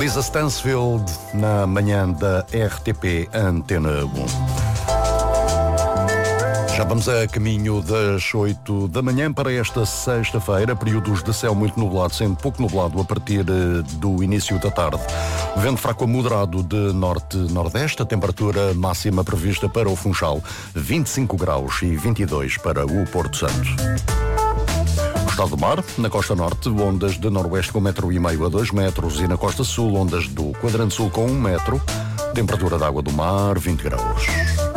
Lisa Stansfield na manhã da RTP Antena 1. Já vamos a caminho das 8 da manhã para esta sexta-feira, períodos de céu muito nublado, sendo pouco nublado a partir do início da tarde. Vento fraco a moderado de norte-nordeste, a temperatura máxima prevista para o Funchal, 25 graus e 22 para o Porto Santo. Estado do mar, na costa norte, ondas de noroeste com 1,5 m a 2 metros e na costa sul, ondas do quadrante sul com 1 metro, temperatura da água do mar, 20 graus.